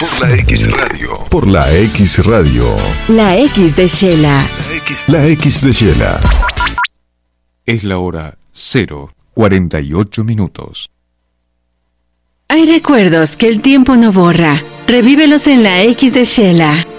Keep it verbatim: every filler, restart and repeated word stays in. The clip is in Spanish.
Por la X Radio. Por la X Radio. La X de Shela. La X, La X de Shela. Es la hora cero cuarenta y ocho minutos. Hay recuerdos que el tiempo no borra. Revívelos en la X de Shela.